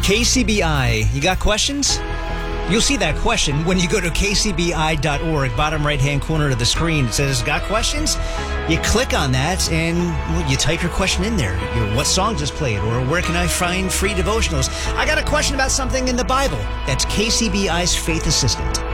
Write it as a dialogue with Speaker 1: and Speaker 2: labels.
Speaker 1: KCBI, you got questions? You'll see that question when you go to kcbi.org, bottom right-hand corner of the screen. It says, got questions? You click on that and you type your question in there. What song just played? Or where can I find free devotionals? I got a question about something in the Bible. That's KCBI's Faith Assistant.